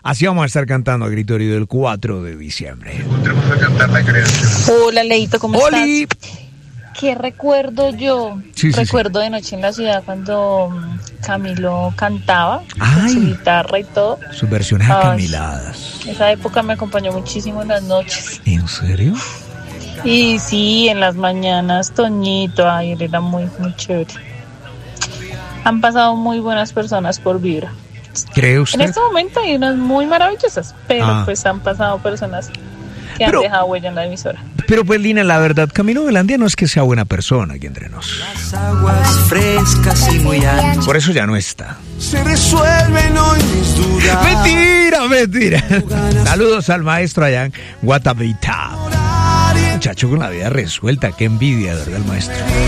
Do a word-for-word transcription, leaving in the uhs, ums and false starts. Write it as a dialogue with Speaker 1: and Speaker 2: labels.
Speaker 1: Así vamos a estar cantando a grito herido el cuatro de diciembre.
Speaker 2: Hola, Leito, ¿cómo
Speaker 1: ¡Oli!
Speaker 2: estás? ¿Qué recuerdo yo?
Speaker 1: Sí, sí,
Speaker 2: recuerdo sí. de Noche en la Ciudad cuando Camilo cantaba
Speaker 1: Ay.
Speaker 2: con su guitarra y todo.
Speaker 1: Sus versiones
Speaker 2: Ay,
Speaker 1: acamiladas.
Speaker 2: Esa época me acompañó muchísimo en las noches.
Speaker 1: ¿En serio?
Speaker 2: Y sí, en las mañanas, Toñito, ay, él era muy, muy chévere. Han pasado muy buenas personas por Vibra.
Speaker 1: ¿Cree usted?
Speaker 2: En este momento hay unas muy maravillosas, pero
Speaker 1: Ah.
Speaker 2: pues han pasado personas que
Speaker 1: Pero-
Speaker 2: han dejado huella en la emisora.
Speaker 1: Pero pues, Lina, la verdad, Camilo Velandia no es que sea buena persona aquí entre nos.
Speaker 3: Las aguas frescas y muy anchas
Speaker 1: Por eso ya no está.
Speaker 3: se resuelven hoy mis dudas.
Speaker 1: Mentira, mentira. Saludos al maestro allá en Guatavita. Muchacho con la vida resuelta, qué envidia, ¿verdad, el maestro?